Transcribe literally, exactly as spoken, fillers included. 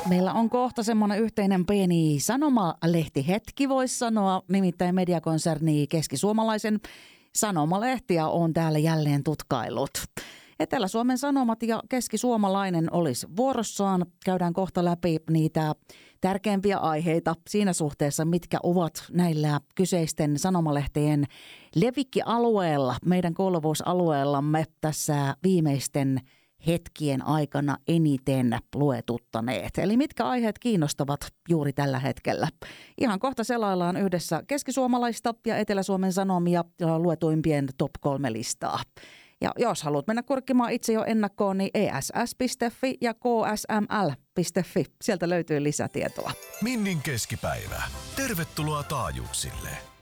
Meillä on kohta semmoinen yhteinen pieni sanomalehtihetki, voisi sanoa, nimittäin mediakonserni Keskisuomalaisen sanomalehtiä on täällä jälleen tutkaillut. Etelä-Suomen Sanomat ja Keskisuomalainen olisi vuorossaan. Käydään kohta läpi niitä tärkeimpiä aiheita siinä suhteessa, mitkä ovat näillä kyseisten sanomalehtien levikkialueella, meidän kuuluvuusalueellamme tässä viimeisten hetkien aikana eniten luetuttaneet. Eli mitkä aiheet kiinnostavat juuri tällä hetkellä. Ihan kohta selaillaan yhdessä Keskisuomalaista ja Etelä-Suomen Sanomia luetuimpien top kolme listaa. Ja jos haluat mennä kurkkimaan itse jo ennakkoon, niin e s s piste f i ja k s m l piste f i. Sieltä löytyy lisätietoa. Minnin keskipäivä. Tervetuloa taajuuksille.